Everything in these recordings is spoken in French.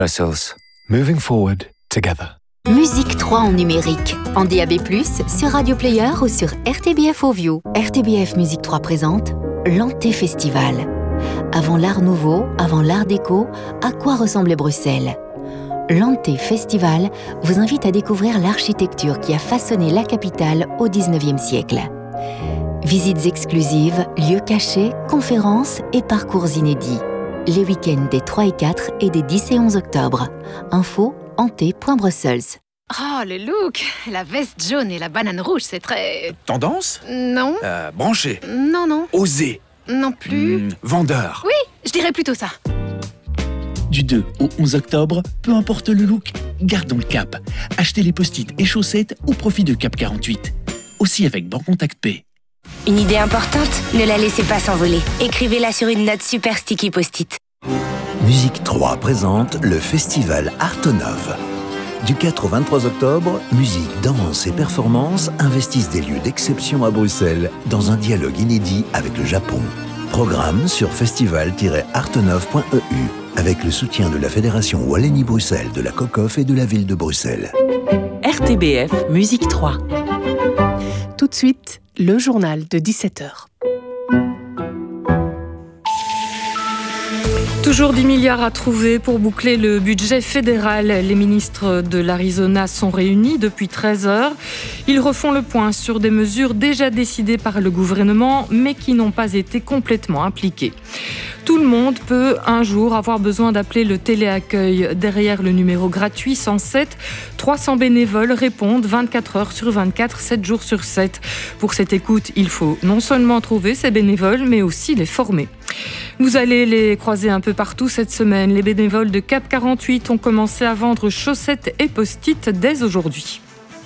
Brussels. Moving forward together. Musique 3 en numérique, en DAB+, sur Radio Player ou sur RTBF Audio. RTBF Musique 3 présente l'Anté Festival. Avant l'art nouveau, avant l'art déco, à quoi ressemblait Bruxelles ? L'Anté Festival vous invite à découvrir l'architecture qui a façonné la capitale au XIXe siècle. Visites exclusives, lieux cachés, conférences et parcours inédits. Les week-ends des 3 et 4 et des 10 et 11 octobre. Info anté.brussels. Oh, le look! La veste jaune et la banane rouge, c'est très... Tendance ? Non. Branché ? Non. Osé ? Non plus. Vendeur ? Oui, je dirais plutôt ça. Du 2 au 11 octobre, peu importe le look, gardons le cap. Achetez les post-it et chaussettes au profit de Cap 48. Aussi avec Bancontact Pay. Une idée importante, ne la laissez pas s'envoler. Écrivez-la sur une note super sticky post-it. Musique 3 présente le festival Artonov. Du 4 au 23 octobre, musique, danse et performance investissent des lieux d'exception à Bruxelles dans un dialogue inédit avec le Japon. Programme sur festival-artonov.eu avec le soutien de la Fédération Wallonie-Bruxelles, de la COCOF et de la ville de Bruxelles. RTBF Musique 3. Tout de suite, le journal de 17h. Toujours 10 milliards à trouver pour boucler le budget fédéral. Les ministres de l'Arizona sont réunis depuis 13 heures. Ils refont le point sur des mesures déjà décidées par le gouvernement, mais qui n'ont pas été complètement appliquées. Tout le monde peut un jour avoir besoin d'appeler le téléaccueil. Derrière le numéro gratuit 107, 300 bénévoles répondent 24 heures sur 24, 7 jours sur 7. Pour cette écoute, il faut non seulement trouver ces bénévoles, mais aussi les former. Vous allez les croiser un peu partout cette semaine. Les bénévoles de Cap 48 ont commencé à vendre chaussettes et post-it dès aujourd'hui.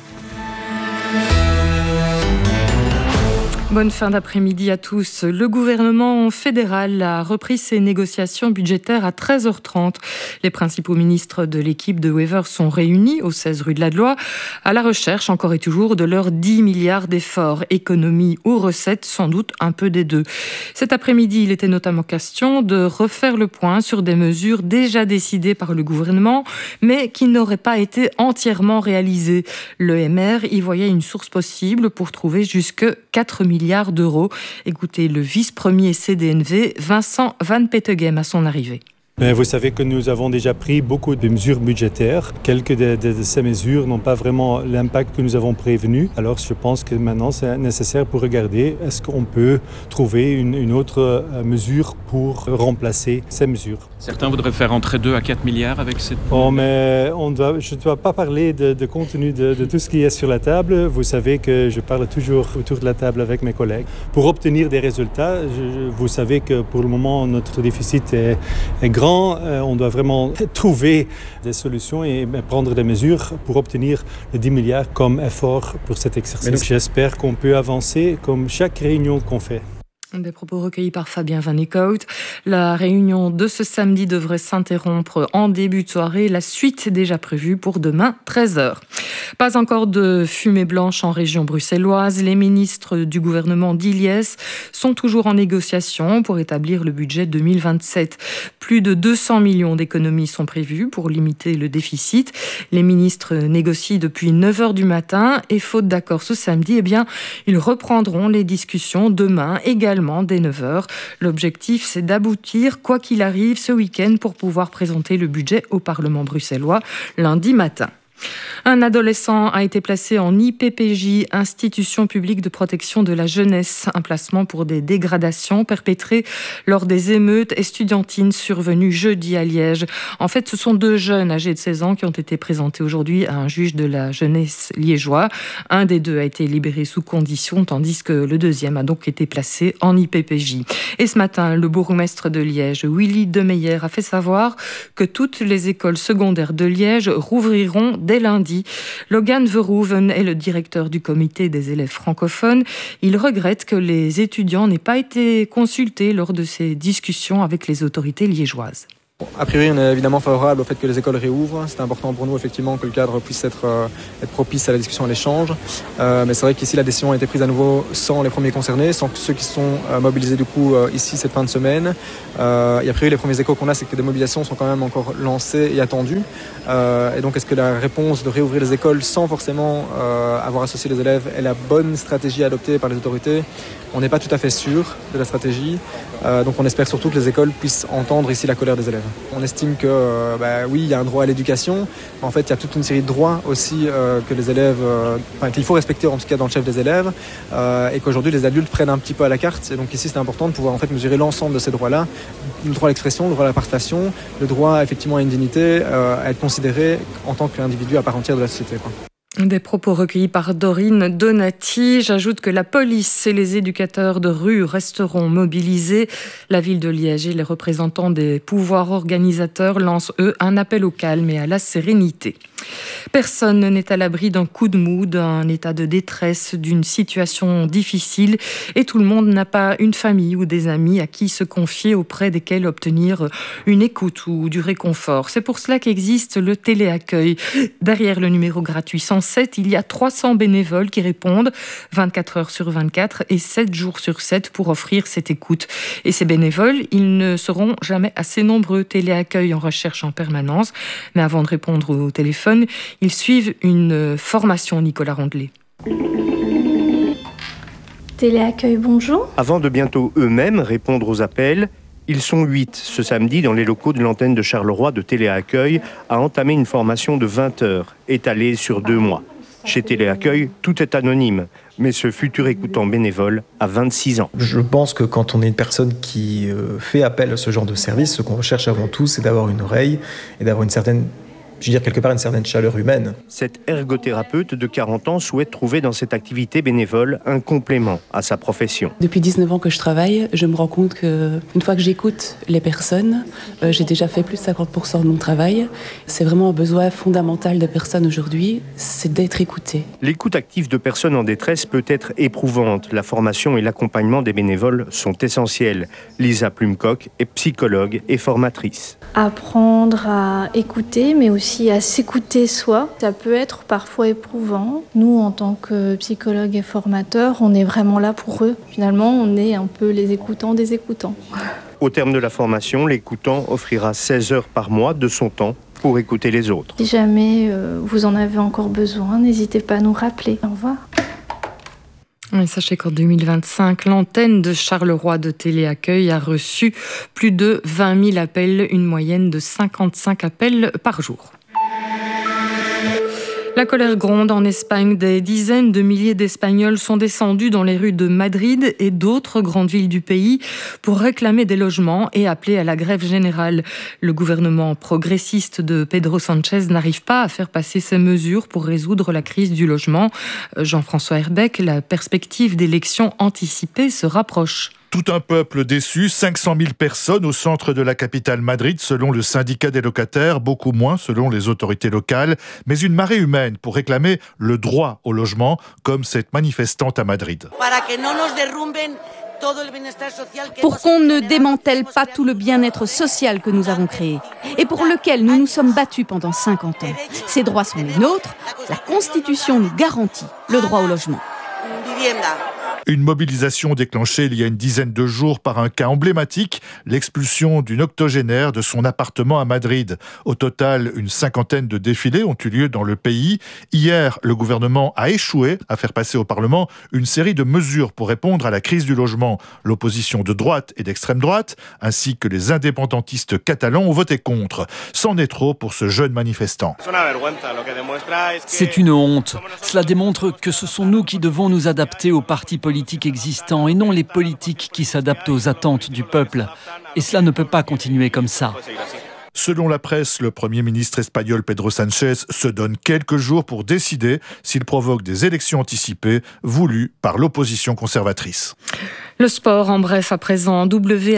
Bonne fin d'après-midi à tous. Le gouvernement fédéral a repris ses négociations budgétaires à 13h30. Les principaux ministres de l'équipe de Wever sont réunis au 16 rue de la Loire à la recherche, encore et toujours, de leurs 10 milliards d'efforts. Économie ou recettes, sans doute un peu des deux. Cet après-midi, il était notamment question de refaire le point sur des mesures déjà décidées par le gouvernement, mais qui n'auraient pas été entièrement réalisées. Le MR y voyait une source possible pour trouver jusque 4 milliards d'euros. Écoutez le vice-premier CDNV, Vincent Van Petegem, à son arrivée. Vous savez que nous avons déjà pris beaucoup de mesures budgétaires. Quelques de ces mesures n'ont pas vraiment l'impact que nous avons prévenu. Alors je pense que maintenant c'est nécessaire pour regarder est-ce qu'on peut trouver une autre mesure pour remplacer ces mesures. Certains voudraient faire entrer 2 à 4 milliards avec cette... mais je ne dois pas parler de contenu de tout ce qui est sur la table. Vous savez que je parle toujours autour de la table avec mes collègues. Pour obtenir des résultats, vous savez que pour le moment notre déficit est grand. On doit vraiment trouver des solutions et prendre des mesures pour obtenir les 10 milliards comme effort pour cet exercice. J'espère qu'on peut avancer comme chaque réunion qu'on fait. Des propos recueillis par Fabien Van Eekhout. La réunion de ce samedi devrait s'interrompre en début de soirée. La suite est déjà prévue pour demain, 13h. Pas encore de fumée blanche en région bruxelloise. Les ministres du gouvernement d'Iliès sont toujours en négociation pour établir le budget 2027. Plus de 200 millions d'économies sont prévues pour limiter le déficit. Les ministres négocient depuis 9h du matin et faute d'accord ce samedi, ils reprendront les discussions demain également dès 9h. L'objectif, c'est d'aboutir, quoi qu'il arrive, ce week-end pour pouvoir présenter le budget au Parlement bruxellois lundi matin. Un adolescent a été placé en IPPJ, Institution publique de protection de la jeunesse, un placement pour des dégradations perpétrées lors des émeutes estudiantines survenues jeudi à Liège. En fait, ce sont 2 jeunes âgés de 16 ans qui ont été présentés aujourd'hui à un juge de la jeunesse liégeois. Un des 2 a été libéré sous condition, tandis que le deuxième a donc été placé en IPPJ. Et ce matin, le bourgmestre de Liège, Willy Demeyer, a fait savoir que toutes les écoles secondaires de Liège rouvriront dès lundi. Logan Verhoeven est le directeur du comité des élèves francophones. Il regrette que les étudiants n'aient pas été consultés lors de ces discussions avec les autorités liégeoises. A priori, on est évidemment favorable au fait que les écoles réouvrent. C'est important pour nous, effectivement, que le cadre puisse être propice à la discussion et à l'échange. Mais c'est vrai qu'ici, la décision a été prise à nouveau sans les premiers concernés, sans ceux qui sont mobilisés du coup ici cette fin de semaine. Et a priori, les premiers échos qu'on a, c'est que des mobilisations sont quand même encore lancées et attendues. Et donc, est-ce que la réponse de réouvrir les écoles sans forcément avoir associé les élèves est la bonne stratégie adoptée par les autorités ? On n'est pas tout à fait sûr de la stratégie. Donc, on espère surtout que les écoles puissent entendre ici la colère des élèves. On estime que, oui, il y a un droit à l'éducation. En fait, il y a toute une série de droits aussi que les élèves, qu'il faut respecter en tout cas dans le chef des élèves, et qu'aujourd'hui les adultes prennent un petit peu à la carte. Et donc ici, c'est important de pouvoir en fait mesurer l'ensemble de ces droits-là, le droit à l'expression, le droit à la participation, le droit effectivement à une dignité, à être considéré en tant qu'individu à part entière de la société, quoi. Des propos recueillis par Dorine Donati. J'ajoute que la police et les éducateurs de rue resteront mobilisés. La ville de Liège et les représentants des pouvoirs organisateurs lancent, eux, un appel au calme et à la sérénité. Personne n'est à l'abri d'un coup de mou, d'un état de détresse, d'une situation difficile, et tout le monde n'a pas une famille ou des amis à qui se confier, auprès desquels obtenir une écoute ou du réconfort. C'est pour cela qu'existe le téléaccueil. Derrière le numéro gratuit 107, il y a 300 bénévoles qui répondent 24 heures sur 24 et 7 jours sur 7 pour offrir cette écoute. Et ces bénévoles, ils ne seront jamais assez nombreux. Téléaccueil en recherche en permanence. Mais avant de répondre au téléphone, ils suivent une formation, Nicolas Rondelet. Téléaccueil, bonjour. Avant de bientôt eux-mêmes répondre aux appels, ils sont 8 ce samedi dans les locaux de l'antenne de Charleroi de Téléaccueil à entamer une formation de 20 heures, étalée sur 2 mois. Chez Téléaccueil, tout est anonyme, mais ce futur écoutant bénévole a 26 ans. Je pense que quand on est une personne qui fait appel à ce genre de service, ce qu'on recherche avant tout, c'est d'avoir une oreille et d'avoir une certaine, quelque part une certaine chaleur humaine. Cette ergothérapeute de 40 ans souhaite trouver dans cette activité bénévole un complément à sa profession. Depuis 19 ans que je travaille, je me rends compte qu'une fois que j'écoute les personnes, j'ai déjà fait plus de 50% de mon travail. C'est vraiment un besoin fondamental des personnes aujourd'hui, c'est d'être écouté. L'écoute active de personnes en détresse peut être éprouvante. La formation et l'accompagnement des bénévoles sont essentiels. Lisa Plumcock est psychologue et formatrice. Apprendre à écouter, mais aussi à s'écouter soi, ça peut être parfois éprouvant. Nous, en tant que psychologues et formateurs, on est vraiment là pour eux. Finalement, on est un peu les écoutants des écoutants. Au terme de la formation, l'écoutant offrira 16 heures par mois de son temps pour écouter les autres. Si jamais vous en avez encore besoin, n'hésitez pas à nous rappeler. Au revoir. Et sachez qu'en 2025, l'antenne de Charleroi de Téléaccueil a reçu plus de 20 000 appels, une moyenne de 55 appels par jour. La colère gronde en Espagne. Des dizaines de milliers d'Espagnols sont descendus dans les rues de Madrid et d'autres grandes villes du pays pour réclamer des logements et appeler à la grève générale. Le gouvernement progressiste de Pedro Sánchez n'arrive pas à faire passer ces mesures pour résoudre la crise du logement. Jean-François Herbeck, la perspective d'élections anticipées se rapproche. Tout un peuple déçu, 500 000 personnes au centre de la capitale Madrid selon le syndicat des locataires, beaucoup moins selon les autorités locales, mais une marée humaine pour réclamer le droit au logement, comme cette manifestante à Madrid. Pour qu'on ne démantèle pas tout le bien-être social que nous avons créé et pour lequel nous nous sommes battus pendant 50 ans. Ces droits sont les nôtres, la Constitution nous garantit le droit au logement. Une mobilisation déclenchée il y a une dizaine de jours par un cas emblématique, l'expulsion d'une octogénaire de son appartement à Madrid. Au total, une cinquantaine de défilés ont eu lieu dans le pays. Hier, le gouvernement a échoué à faire passer au Parlement une série de mesures pour répondre à la crise du logement. L'opposition de droite et d'extrême droite, ainsi que les indépendantistes catalans ont voté contre. C'en est trop pour ce jeune manifestant. C'est une honte. Cela démontre que ce sont nous qui devons nous adapter aux partis politiques existants et non les politiques qui s'adaptent aux attentes du peuple. Et cela ne peut pas continuer comme ça. Selon la presse, le Premier ministre espagnol Pedro Sánchez se donne quelques jours pour décider s'il provoque des élections anticipées voulues par l'opposition conservatrice. Le sport, en bref, à présent.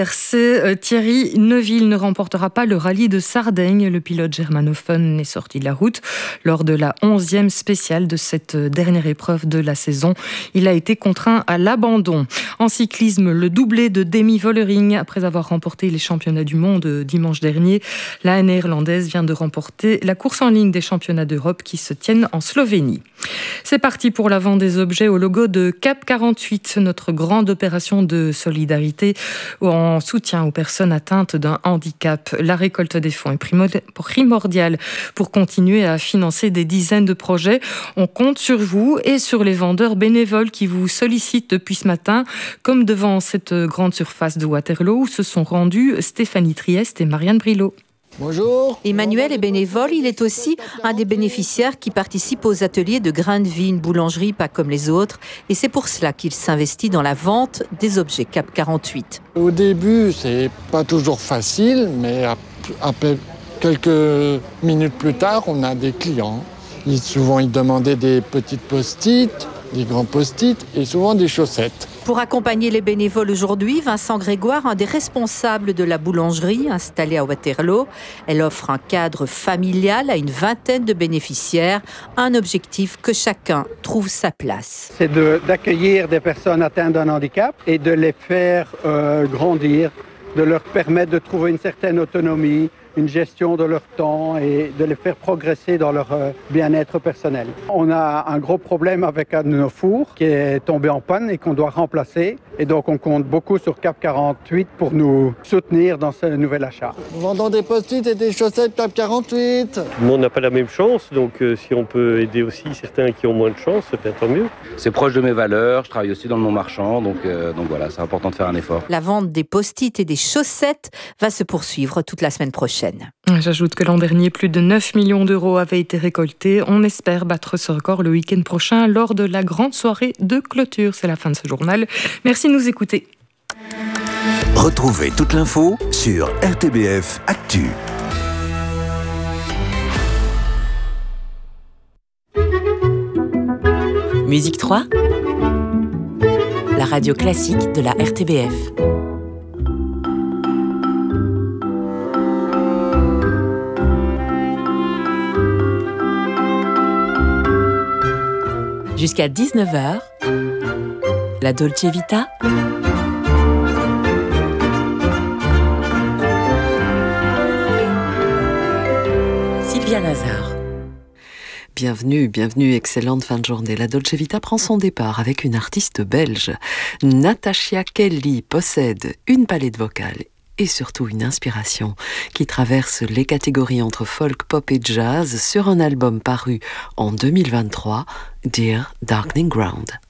WRC, Thierry Neuville ne remportera pas le rallye de Sardaigne. Le pilote germanophone est sorti de la route lors de la 11e spéciale de cette dernière épreuve de la saison. Il a été contraint à l'abandon. En cyclisme, le doublé de Demi Vollering. Après avoir remporté les championnats du monde dimanche dernier, la néerlandaise vient de remporter la course en ligne des championnats d'Europe qui se tiennent en Slovénie. C'est parti pour la vente des objets au logo de CAP 48, notre grande opération de solidarité en soutien aux personnes atteintes d'un handicap. La récolte des fonds est primordiale pour continuer à financer des dizaines de projets. On compte sur vous et sur les vendeurs bénévoles qui vous sollicitent depuis ce matin, comme devant cette grande surface de Waterloo où se sont rendus Stéphanie Trieste et Marianne Brilot. Bonjour. Emmanuel est bénévole, il est aussi un des bénéficiaires qui participe aux ateliers de Grain de Vie, une boulangerie pas comme les autres. Et c'est pour cela qu'il s'investit dans la vente des objets CAP 48. Au début, c'est pas toujours facile, mais après quelques minutes plus tard, on a des clients. Souvent, ils demandaient des petites post-it, des grands post-it et souvent des chaussettes. Pour accompagner les bénévoles aujourd'hui, Vincent Grégoire, un des responsables de la boulangerie installée à Waterloo, elle offre un cadre familial à une vingtaine de bénéficiaires, un objectif que chacun trouve sa place. C'est d'accueillir des personnes atteintes d'un handicap et de les faire grandir, de leur permettre de trouver une certaine autonomie, une gestion de leur temps et de les faire progresser dans leur bien-être personnel. On a un gros problème avec un de nos fours qui est tombé en panne et qu'on doit remplacer. Et donc on compte beaucoup sur CAP 48 pour nous soutenir dans ce nouvel achat. Nous vendons des post-it et des chaussettes CAP 48. Tout le monde n'a pas la même chance, donc si on peut aider aussi certains qui ont moins de chance, c'est bien tant mieux. C'est proche de mes valeurs, je travaille aussi dans le monde marchand, donc voilà, c'est important de faire un effort. La vente des post-it et des chaussettes va se poursuivre toute la semaine prochaine. J'ajoute que l'an dernier, plus de 9 millions d'euros avaient été récoltés. On espère battre ce record le week-end prochain lors de la grande soirée de clôture. C'est la fin de ce journal. Merci de nous écouter. Retrouvez toute l'info sur RTBF Actu. Musique 3, la radio classique de la RTBF. Jusqu'à 19h, la Dolce Vita. Sylvia Lazare. Bienvenue, excellente fin de journée. La Dolce Vita prend son départ avec une artiste belge. Natasha Kelly possède une palette vocale et surtout une inspiration qui traverse les catégories entre folk, pop et jazz sur un album paru en 2023, Dear Darkening Ground.